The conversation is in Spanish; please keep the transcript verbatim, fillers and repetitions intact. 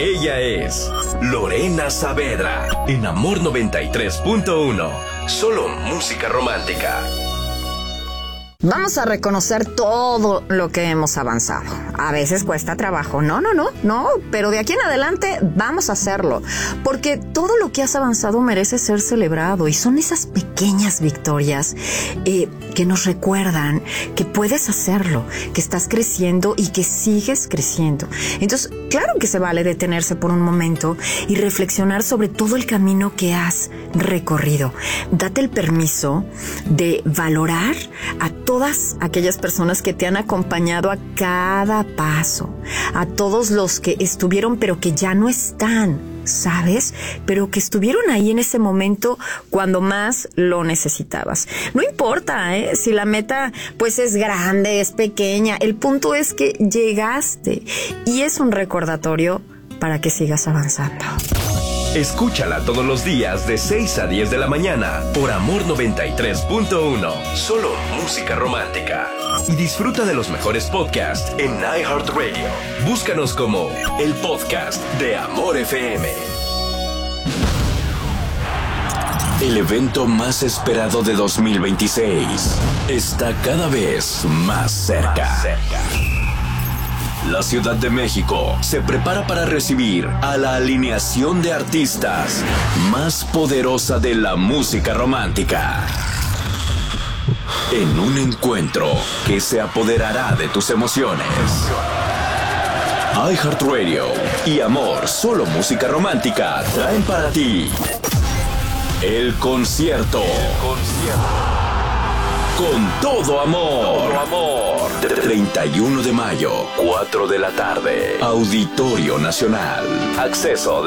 Ella es Lorena Saavedra, en Amor noventa y tres punto uno. Solo música romántica. Vamos a reconocer todo lo que hemos avanzado. A veces cuesta trabajo. No, no, no, no. Pero de aquí en adelante vamos a hacerlo. Porque todo lo que has avanzado merece ser celebrado. Y son esas pequeñas victorias eh, que nos recuerdan que puedes hacerlo, que estás creciendo y que sigues creciendo. Entonces, claro que se vale detenerse por un momento y reflexionar sobre todo el camino que has recorrido. Date el permiso de valorar a todas aquellas personas que te han acompañado a cada paso, a todos los que estuvieron pero que ya no están, ¿sabes? Pero que estuvieron ahí en ese momento cuando más lo necesitabas. No importa, ¿eh? Si la meta pues es grande, es pequeña, el punto es que llegaste y es un recordatorio para que sigas avanzando. Escúchala todos los días de seis a diez de la mañana por Amor noventa y tres punto uno. Solo música romántica. Y disfruta de los mejores podcasts en iHeartRadio. Búscanos como el podcast de Amor F M. El evento más esperado de dos mil veintiséis está cada vez más cerca. Más cerca. La Ciudad de México se prepara para recibir a la alineación de artistas más poderosa de la música romántica. En un encuentro que se apoderará de tus emociones. iHeartRadio y Amor, solo música romántica, traen para ti el concierto. El concierto. Con todo amor. Todo amor. treinta y uno de mayo, cuatro de la tarde. Auditorio Nacional. Acceso